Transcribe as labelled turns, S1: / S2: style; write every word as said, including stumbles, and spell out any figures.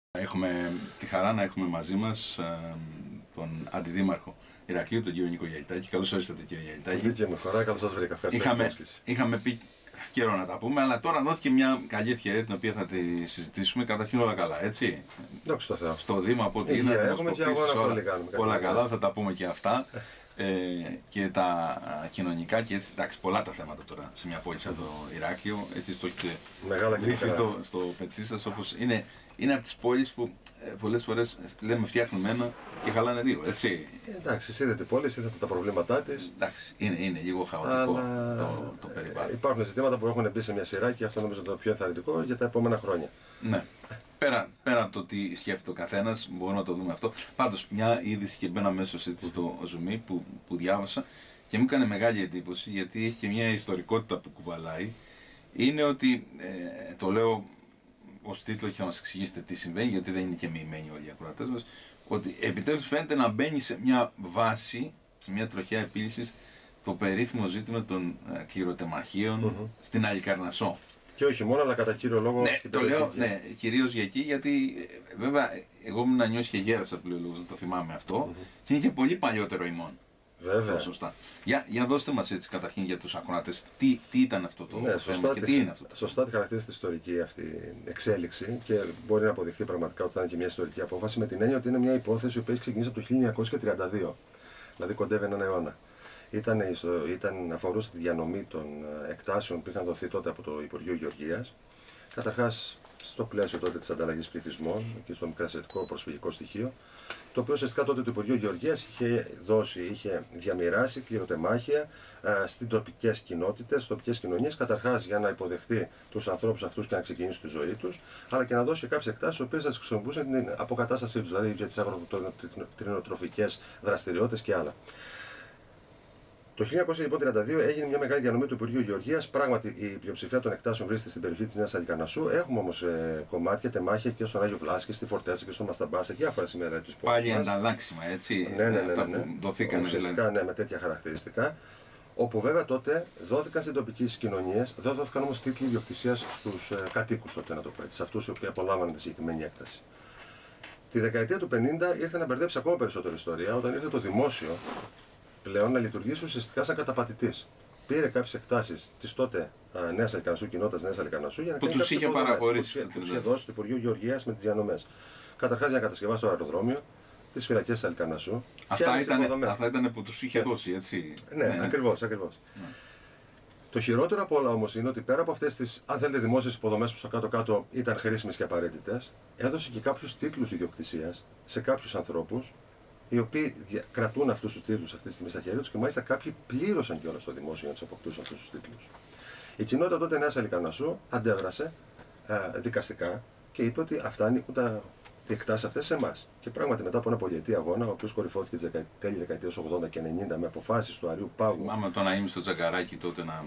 S1: Έχουμε τη χαρά να έχουμε μαζί μας ε, τον Αντιδήμαρχο Ηρακλείου, τον κύριο Νίκο Γιαλιτάκη. Καλώς ορίσατε, κύριε Γιαλιτάκη.
S2: Δίκαια με χαρά, καλώς σας βρήκα.
S1: Είχαμε, είχαμε πει καιρό να τα πούμε, αλλά τώρα δόθηκε μια καλή ευκαιρία την οποία θα τη συζητήσουμε. Καταρχήν όλα καλά, έτσι.
S2: Δόξα τω Θεώ.
S1: Στο Δήμα, από ό,τι είδα,
S2: έχουμε και αγώνα
S1: όλα,
S2: πολύ κάνουμε.
S1: όλα καλά, θα τα πούμε και αυτά. ε, και τα κοινωνικά και έτσι, εντάξει, πολλά τα θέματα τώρα σε μια πόλη σαν το Ηράκλειο. Έτσι το έχετε ζήσει στο, στο πετσί σας, όπως είναι, είναι από τις πόλεις που ε, πολλές φορές λέμε φτιάχνουμε ένα και χαλάνε δύο, έτσι.
S2: Εντάξει, είδατε πόλεις, είδατε τα προβλήματά της.
S1: Εντάξει, είναι, είναι λίγο χαοτικό αλλά... το, το περιβάλλον.
S2: Υπάρχουν ζητήματα που έχουν μπει σε μια σειρά και αυτό νομίζω το πιο ενθαρρυντικό για τα επόμενα χρόνια.
S1: Ναι. Πέρα, πέρα από το τι σκέφτεται ο καθένας, μπορούμε να το δούμε αυτό. Πάντως, μια είδηση και μπαίνα αμέσως έτσι στο Zoom που, που διάβασα και μου έκανε μεγάλη εντύπωση γιατί έχει και μια ιστορικότητα που κουβαλάει. Είναι ότι, ε, το λέω ως τίτλο και θα μας εξηγήσετε τι συμβαίνει, γιατί δεν είναι και μοιημένοι όλοι οι ακροατές μας, ότι επιτέλους φαίνεται να μπαίνει σε μια βάση, σε μια τροχιά επίλυσης, το περίφημο ζήτημα των ε, κληροτεμαχίων mm-hmm. στην Αλικαρνασσό.
S2: Και όχι μόνο, αλλά κατά κύριο λόγο.
S1: Ναι, το λέω ναι, κυρίως για εκεί, γιατί βέβαια εγώ ήμουν νιώσει και γέρασα πλέον, το θυμάμαι αυτό, mm-hmm. και είναι και πολύ παλιότερο ημών.
S2: Βέβαια.
S1: Αυτό, σωστά. Για, για δώστε μας έτσι καταρχήν για τους ακροατές, τι, τι ήταν αυτό το
S2: ναι,
S1: θέμα και τι είναι αυτό.
S2: Σωστά τη χαρακτηρίζεται ιστορική αυτή εξέλιξη και μπορεί να αποδειχθεί πραγματικά ότι θα είναι και μια ιστορική απόφαση με την έννοια ότι είναι μια υπόθεση που έχει ξεκινήσει από το χίλια εννιακόσια τριάντα δύο. Δηλαδή κοντεύει έναν αιώνα. Ήταν, ήταν, αφορούσε τη διανομή των εκτάσεων που είχαν δοθεί τότε από το Υπουργείο Γεωργίας. Καταρχάς, στο πλαίσιο τότε της ανταλλαγής πληθυσμών και στο μικρασιατικό προσφυγικό στοιχείο, το οποίο ουσιαστικά τότε το Υπουργείο Γεωργίας είχε δώσει, είχε διαμοιράσει κληροτεμάχια στις τοπικές κοινότητες, στις τοπικές κοινωνίες, καταρχάς για να υποδεχθεί τους ανθρώπους αυτούς και να ξεκινήσει τη ζωή τους, αλλά και να δώσει και κάποιες εκτάσεις, οι οποίες θα τις χρησιμοποιούσαν την αποκατάστασή τους, δηλαδή για τις αγροτροφικές δραστηριότητες και άλλα. Το χίλια εννιακόσια τριάντα δύο έγινε μια μεγάλη διανομή του Υπουργείου Γεωργίας. Πράγματι, η πλειοψηφία των εκτάσεων βρίσκεται στην περιοχή της Νέας Αλικαρνασσού. Έχουμε όμως ε, κομμάτια, τεμάχια και στον Άγιο Βλάσκη, στη Φορτέτσα και στο Μασταμπά, σε διάφορα σημεία της πόλης.
S1: Πάλι ανταλλάξιμα, έτσι.
S2: Ναι, ναι, ναι. ναι,
S1: αυτά
S2: ναι.
S1: που δοθήκαν
S2: ουσιαστικά, ναι, με τέτοια χαρακτηριστικά. Όπου βέβαια τότε δόθηκαν στις τοπικές κοινωνίες, δεν δόθηκαν όμως τίτλοι ιδιοκτησίας στους ε, κατοίκους τότε, να το πω έτσι, σε αυτούς οι οποίοι απολάμβαναν τη συγκεκριμένη έκταση. Τη δεκαετία του πενήντα ήρθε να μπερδέψει ακόμα περισσότερη ιστορία όταν ήρθε το δημόσιο πλέον να λειτουργήσει ουσιαστικά σαν καταπατητής. Πήρε κάποιες εκτάσεις της τότε Νέας Αλικαρνασσού, κοινότητας Νέας Αλικαρνασσού, για να κάνει
S1: κάποιες υποδομές
S2: που τους είχε δώσει το Υπουργείο Γεωργίας με τις διανομές. Καταρχάς για να κατασκευάσει το αεροδρόμιο, τις φυλακές της Αλικαρνασσού.
S1: Αυτά ήταν, αυτά ήταν που τους είχε δώσει, έτσι.
S2: Ναι, ναι. ακριβώς, ακριβώς. Ναι. Το χειρότερο από όλα όμως είναι ότι πέρα από αυτές τις, αν θέλετε, δημόσιες υποδομές που στο κάτω-κάτω ήταν χρήσιμες και απαραίτητες, έδωσε και κάποιους τίτλους ιδιοκτησίας σε κάποιους ανθρώπους, οι οποίοι κρατούν αυτούς τους τίτλους αυτή τη στιγμή στα χέρια τους και μάλιστα κάποιοι πλήρωσαν κιόλας στο δημόσιο για να τους αποκτούσαν αυτούς τους τίτλους. Η κοινότητα τότε Νέας Αλικαρνασσού αντέδρασε ε, δικαστικά και είπε ότι αυτά ανήκουν τα εκτάσεις αυτές σε εμάς. Και πράγματι μετά από ένα πολυετή αγώνα, ο οποίος κορυφώθηκε τις τέλη δεκαετίας ογδόντα και ενενήντα με αποφάσεις του Αριού Πάγου.
S1: Θυμάμαι το να είμαι στο Τζαγκαράκι τότε να,